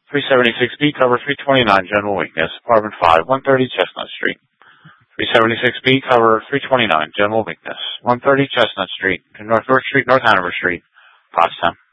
376B, cover 329, general weakness. Apartment 5, 130 Chestnut Street. 376B, cover 329, general weakness. 130 Chestnut Street, North York Street, North Hanover Street, Pottstown.